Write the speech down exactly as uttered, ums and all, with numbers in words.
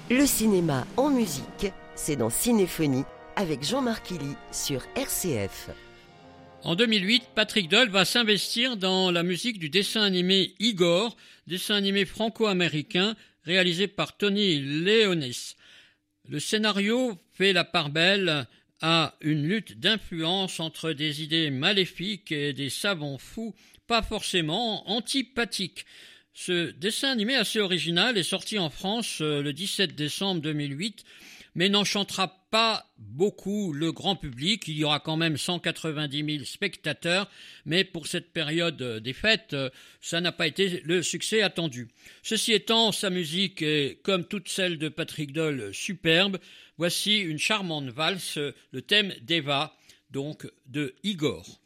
Le cinéma en musique, c'est dans Cinéphonie avec Jean-Marc Illy sur R C F. En deux mille huit, Patrick Doyle va s'investir dans la musique du dessin animé Igor, dessin animé franco-américain réalisé par Tony Leones. Le scénario fait la part belle à une lutte d'influence entre des idées maléfiques et des savants fous, pas forcément antipathiques. Ce dessin animé assez original est sorti en France le dix-sept décembre deux mille huit, mais n'enchantera pas beaucoup le grand public. Il y aura quand même cent quatre-vingt-dix mille spectateurs, mais pour cette période des fêtes, ça n'a pas été le succès attendu. Ceci étant, sa musique est, comme toute celle de Patrick Doyle, superbe. Voici une charmante valse, le thème d'Eva, donc de Igor.